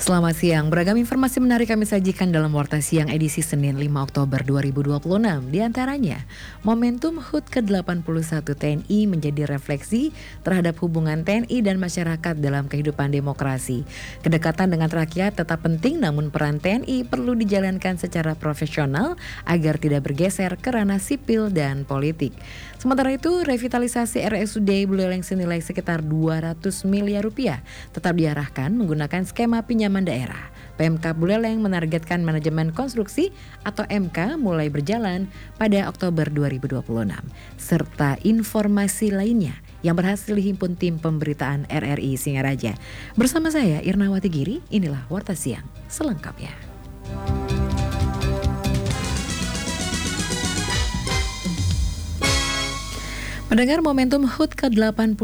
Selamat siang, beragam informasi menarik kami sajikan dalam Warta Siang edisi Senin 5 Oktober 2026. Di antaranya, momentum HUT ke-81 TNI menjadi refleksi terhadap hubungan TNI dan masyarakat dalam kehidupan demokrasi. Kedekatan dengan rakyat tetap penting, namun peran TNI perlu dijalankan secara profesional agar tidak bergeser ke ranah sipil dan politik. Sementara itu, revitalisasi RSUD Buleleng senilai sekitar 200 miliar rupiah tetap diarahkan menggunakan skema pinjaman daerah. Pemkab Buleleng menargetkan manajemen konstruksi atau MK mulai berjalan pada Oktober 2026. Serta informasi lainnya yang berhasil dihimpun tim pemberitaan RRI Singaraja. Bersama saya Irnawati Giri, inilah Warta Siang selengkapnya. Mendengar momentum HUT ke-81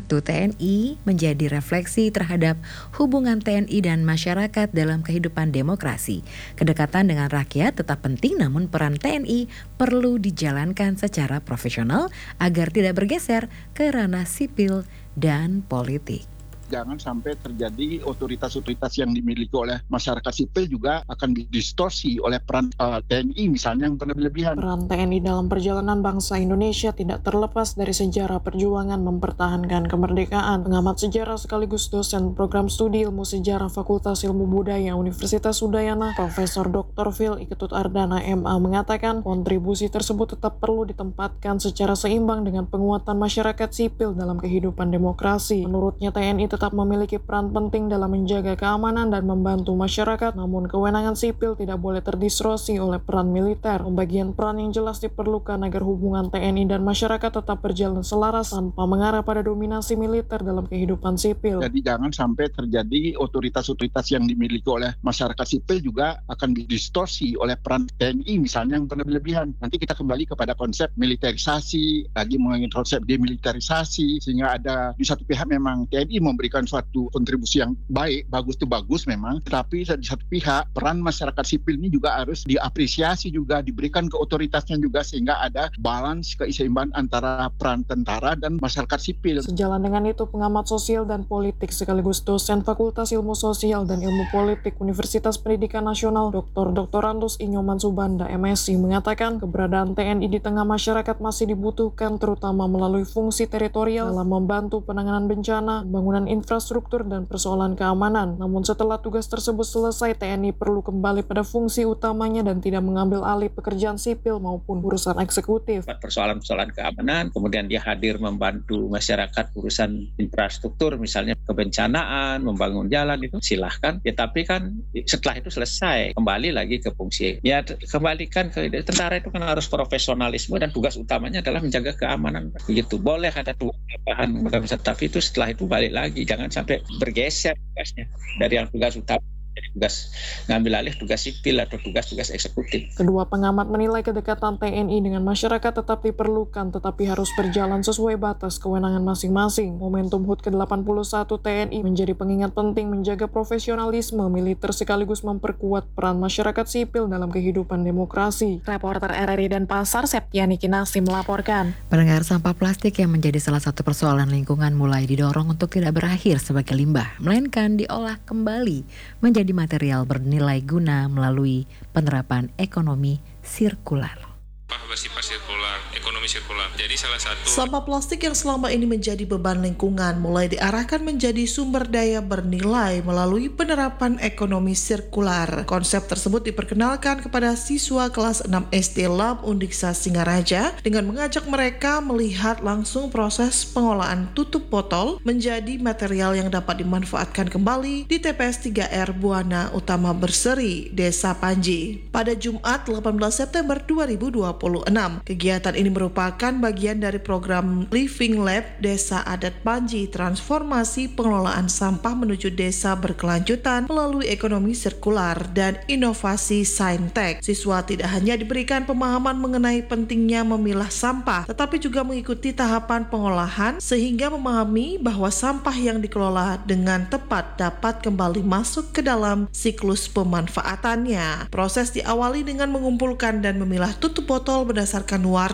TNI menjadi refleksi terhadap hubungan TNI dan masyarakat dalam kehidupan demokrasi. Kedekatan dengan rakyat tetap penting, namun peran TNI perlu dijalankan secara profesional agar tidak bergeser ke ranah sipil dan politik. Jangan sampai terjadi otoritas-otoritas yang dimiliki oleh masyarakat sipil juga akan didistorsi oleh peran TNI misalnya yang berlebihan. Peran TNI dalam perjalanan bangsa Indonesia tidak terlepas dari sejarah perjuangan mempertahankan kemerdekaan. Pengamat sejarah sekaligus dosen program studi ilmu sejarah Fakultas Ilmu Budaya Universitas Udayana, Profesor Dr. Phil Iketut Ardana MA mengatakan kontribusi tersebut tetap perlu ditempatkan secara seimbang dengan penguatan masyarakat sipil dalam kehidupan demokrasi. Menurutnya TNI tetap memiliki peran penting dalam menjaga keamanan dan membantu masyarakat, namun kewenangan sipil tidak boleh terdistorsi oleh peran militer. Pembagian peran yang jelas diperlukan agar hubungan TNI dan masyarakat tetap berjalan selaras tanpa mengarah pada dominasi militer dalam kehidupan sipil. Jadi jangan sampai terjadi otoritas-otoritas yang dimiliki oleh masyarakat sipil juga akan didistorsi oleh peran TNI misalnya yang berlebihan. Nanti kita kembali kepada konsep militerisasi, lagi mengenai konsep demilitarisasi, sehingga ada di satu pihak memang TNI memberikan suatu kontribusi yang baik, bagus itu bagus memang, tetapi di satu pihak peran masyarakat sipil ini juga harus diapresiasi juga, diberikan ke otoritasnya juga sehingga ada balance keseimbangan antara peran tentara dan masyarakat sipil. Sejalan dengan itu, pengamat sosial dan politik sekaligus dosen Fakultas Ilmu Sosial dan Ilmu Politik Universitas Pendidikan Nasional Dr. Doktorandus Inyoman Subanda MSI mengatakan keberadaan TNI di tengah masyarakat masih dibutuhkan terutama melalui fungsi teritorial dalam membantu penanganan bencana, pembangunan infrastruktur dan persoalan keamanan. Namun setelah tugas tersebut selesai, TNI perlu kembali pada fungsi utamanya dan tidak mengambil alih pekerjaan sipil maupun urusan eksekutif. Persoalan-persoalan keamanan, kemudian dia hadir membantu masyarakat urusan infrastruktur, misalnya kebencanaan, membangun jalan, itu silahkan. Ya tapi kan setelah itu selesai, kembali lagi ke fungsi. Ya kembalikan ke tentara itu kan harus profesionalisme dan tugas utamanya adalah menjaga keamanan. Begitu, boleh ada tambahan, tapi itu setelah itu balik lagi. Jangan sampai bergeser tugasnya dari yang tugas utama jadi tugas ngambil alih tugas sipil atau tugas-tugas eksekutif. Kedua pengamat menilai kedekatan TNI dengan masyarakat tetap diperlukan, tetapi harus berjalan sesuai batas kewenangan masing-masing. Momentum HUT ke-81 TNI menjadi pengingat penting menjaga profesionalisme militer sekaligus memperkuat peran masyarakat sipil dalam kehidupan demokrasi. Reporter RRI Denpasar, Septiani Kinasi melaporkan. Pendengar, sampah plastik yang menjadi salah satu persoalan lingkungan mulai didorong untuk tidak berakhir sebagai limbah, melainkan diolah kembali menjadi material bernilai guna melalui penerapan ekonomi sirkular. Bersifat sirkular, ekonomi sirkular. Jadi salah satu sampah plastik yang selama ini menjadi beban lingkungan mulai diarahkan menjadi sumber daya bernilai melalui penerapan ekonomi sirkular. Konsep tersebut diperkenalkan kepada siswa kelas 6 SD Lab Undiksa Singaraja dengan mengajak mereka melihat langsung proses pengolahan tutup botol menjadi material yang dapat dimanfaatkan kembali di TPS 3R Buana Utama Berseri, Desa Panji. Pada Jumat 18 September 2026, kegiatan ini merupakan bagian dari program Living Lab Desa Adat Panji, transformasi pengelolaan sampah menuju desa berkelanjutan melalui ekonomi sirkular dan inovasi saintek. Siswa tidak hanya diberikan pemahaman mengenai pentingnya memilah sampah, tetapi juga mengikuti tahapan pengolahan sehingga memahami bahwa sampah yang dikelola dengan tepat dapat kembali masuk ke dalam siklus pemanfaatannya. Proses diawali dengan mengumpulkan dan memilah tutup botol berdasarkan warna. Tutup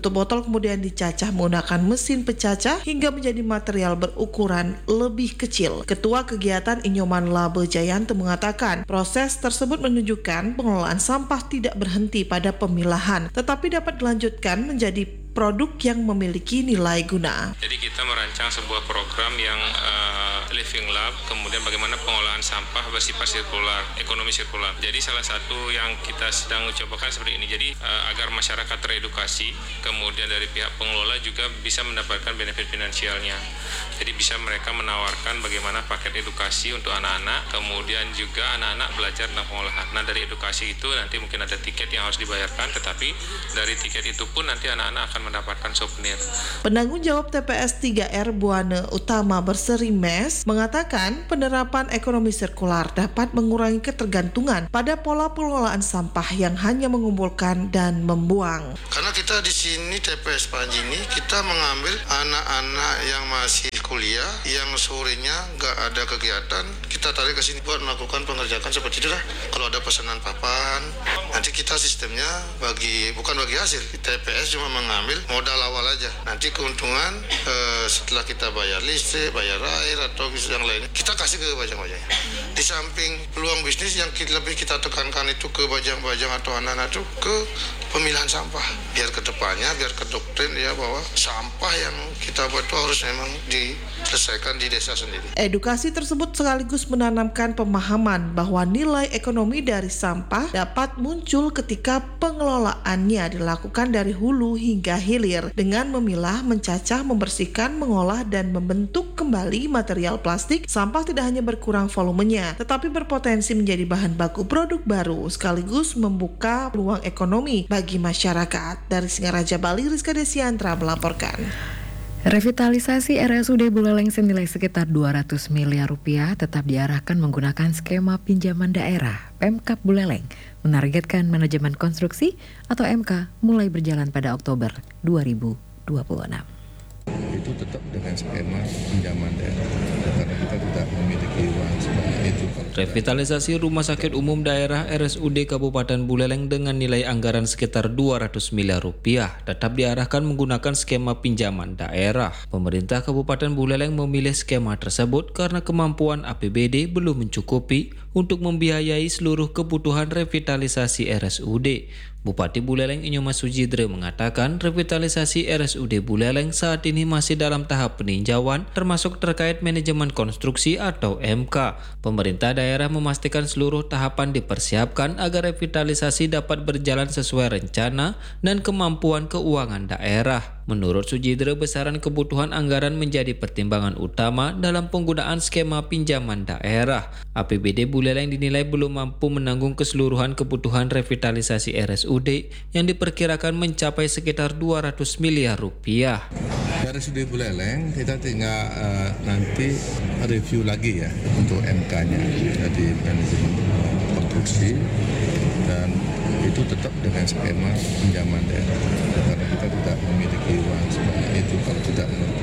Satu botol kemudian dicacah menggunakan mesin pecacah hingga menjadi material berukuran lebih kecil. Ketua Kegiatan Inyoman Labe Jayanto mengatakan, proses tersebut menunjukkan pengelolaan sampah tidak berhenti pada pemilahan, tetapi dapat dilanjutkan menjadi produk yang memiliki nilai guna. Jadi kita merancang sebuah program yang Living Lab, kemudian bagaimana pengolahan sampah bersifat sirkular, ekonomi sirkular. Jadi salah satu yang kita sedang cobakan seperti ini. Jadi agar masyarakat teredukasi, kemudian dari pihak pengelola juga bisa mendapatkan benefit finansialnya. Jadi bisa mereka menawarkan bagaimana paket edukasi untuk anak-anak, kemudian juga anak-anak belajar tentang pengolahan. Nah dari edukasi itu nanti mungkin ada tiket yang harus dibayarkan, tetapi dari tiket itu pun nanti anak-anak akan mendapatkan souvenir. Penanggung jawab TPS 3R Buana Utama Berseri Mes mengatakan penerapan ekonomi sirkular dapat mengurangi ketergantungan pada pola pengelolaan sampah yang hanya mengumpulkan dan membuang. Karena kita di sini TPS Panji ini kita mengambil anak-anak yang masih kuliah yang sorenya nggak ada kegiatan, kita tarik ke sini buat melakukan pengerjaan seperti itu lah. Kalau ada pesanan papan, nanti kita sistemnya bukan bagi hasil. TPS cuma mengambil modal awal aja. Nanti keuntungan setelah kita bayar listrik, bayar air atau yang lainnya, kita kasih ke bajang-bajangnya. Di samping peluang bisnis yang lebih kita tekankan itu ke bajang-bajang atau anak-anak itu ke pemilahan sampah. Biar ke depannya, biar ke doktrin ya bahwa sampah yang kita buat itu harus memang diselesaikan di desa sendiri. Edukasi tersebut sekaligus menanamkan pemahaman bahwa nilai ekonomi dari sampah dapat muncul ketika pengelolaannya dilakukan dari hulu hingga hilir dengan memilah, mencacah, membersihkan, mengolah, dan membentuk kembali material plastik. Sampah tidak hanya berkurang volumenya, tetapi berpotensi menjadi bahan baku produk baru sekaligus membuka peluang ekonomi bagi masyarakat. Dari Singaraja, Bali, Rizka Desiantra melaporkan. Revitalisasi RSUD Buleleng senilai sekitar 200 miliar rupiah tetap diarahkan menggunakan skema pinjaman daerah. Pemkab Buleleng menargetkan manajemen konstruksi atau MK mulai berjalan pada Oktober 2026. Itu tetap dengan skema pinjaman daerah karena kita tidak memiliki uang sebanyak itu. Revitalisasi Rumah Sakit Umum Daerah RSUD Kabupaten Buleleng dengan nilai anggaran sekitar 200 miliar rupiah tetap diarahkan menggunakan skema pinjaman daerah. Pemerintah Kabupaten Buleleng memilih skema tersebut karena kemampuan APBD belum mencukupi untuk membiayai seluruh kebutuhan revitalisasi RSUD. Bupati Buleleng Inyomas Sujidre mengatakan revitalisasi RSUD Buleleng saat ini masih dalam tahap peninjauan termasuk terkait manajemen konstruksi atau MK. Pemerintah daerah memastikan seluruh tahapan dipersiapkan agar revitalisasi dapat berjalan sesuai rencana dan kemampuan keuangan daerah. Menurut Sujidre, besaran kebutuhan anggaran menjadi pertimbangan utama dalam penggunaan skema pinjaman daerah. APBD Buleleng dinilai belum mampu menanggung keseluruhan kebutuhan revitalisasi RSUD yang diperkirakan mencapai sekitar 200 miliar rupiah. RSUD Buleleng kita tinggal nanti review lagi ya untuk MK-nya, jadi manajemen konstruksi, dan itu tetap dengan skema pinjaman daerah karena kita tidak memiliki uang sebanyak itu kalau tidak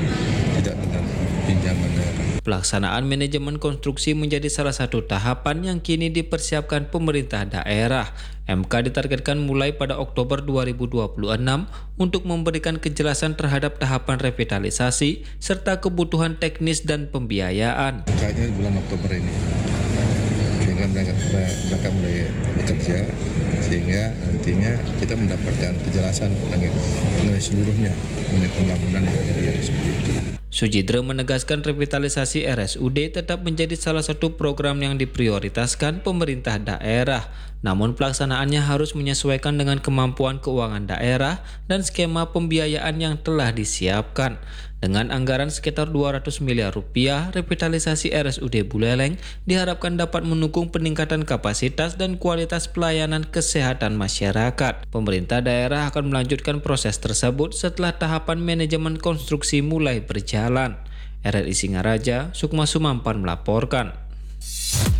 dengan pinjaman daerah. Pelaksanaan manajemen konstruksi menjadi salah satu tahapan yang kini dipersiapkan pemerintah daerah. MK ditargetkan mulai pada Oktober 2026 untuk memberikan kejelasan terhadap tahapan revitalisasi serta kebutuhan teknis dan pembiayaan. Kayaknya bulan Oktober ini sehingga mereka mulai bekerja, sehingga nantinya kita mendapatkan kejelasan mengenai seluruhnya, mengenai pembangunan yang seperti itu. Sujidre menegaskan revitalisasi RSUD tetap menjadi salah satu program yang diprioritaskan pemerintah daerah. Namun pelaksanaannya harus menyesuaikan dengan kemampuan keuangan daerah dan skema pembiayaan yang telah disiapkan. Dengan anggaran sekitar 200 miliar rupiah, revitalisasi RSUD Buleleng diharapkan dapat mendukung peningkatan kapasitas dan kualitas pelayanan kesehatan masyarakat. Pemerintah daerah akan melanjutkan proses tersebut setelah tahapan manajemen konstruksi mulai berjalan. RRI Singaraja, Sukma Sumampan melaporkan.